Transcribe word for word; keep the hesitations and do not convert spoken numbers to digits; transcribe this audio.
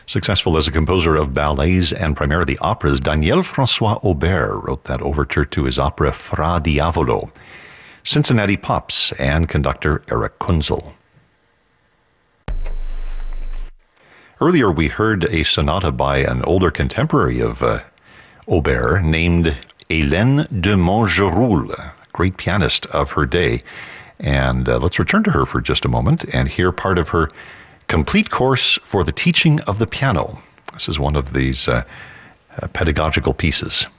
Successful as a composer of ballets and primarily operas, Daniel Francois Aubert wrote that overture to his opera Fra Diavolo, Cincinnati Pops, and conductor Eric Kunzel. Earlier, we heard a sonata by an older contemporary of uh, Aubert named Hélène de Montgeroul, great pianist of her day. And uh, let's return to her for just a moment and hear part of her complete course for the teaching of the piano. This is one of these uh, uh, pedagogical pieces.